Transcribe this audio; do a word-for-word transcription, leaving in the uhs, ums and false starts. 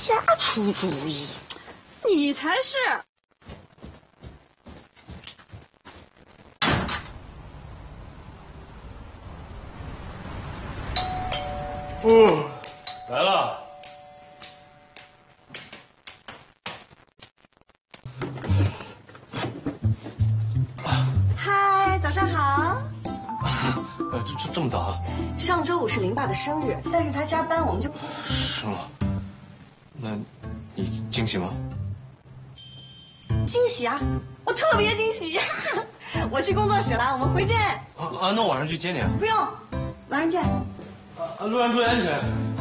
瞎出主意， 你才是。 哦，来了。 嗨，早上好。 呃，这这这么早啊？ 上周五是林爸的生日，但是他加班，我们就…… 是吗？那，你惊喜吗？ 惊喜啊！我特别惊喜。我去工作室了，我们回见。 啊啊，那我晚上去接你。 不用，晚上见。 啊，路上注意安全。